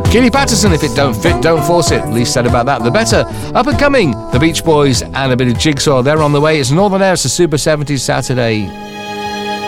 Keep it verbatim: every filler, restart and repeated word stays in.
Keely Patterson, if it don't fit, don't force it. Least said about that, the better. Up and coming, the Beach Boys and a bit of Jigsaw. They're on the way. It's Northern Air. It's a Super seventies Saturday.